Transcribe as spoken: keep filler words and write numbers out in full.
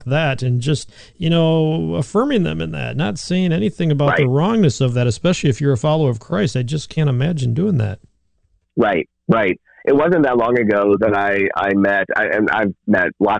that and just, you know, affirming them in that, not saying anything about Right. the wrongness of that, especially if you're a follower of Christ. I just can't imagine doing that. Right, right. It wasn't that long ago that I, I met, I, and I've met lots